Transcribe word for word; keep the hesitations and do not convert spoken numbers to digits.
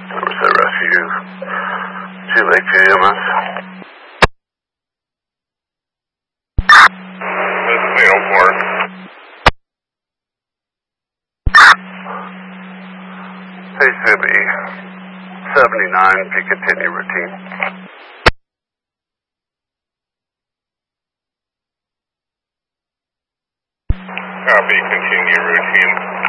Somerset Rescue to Lakeview E M S. This is eight oh four. Page Zippy seventy-nine, if you continue routine. Copy, continue routine.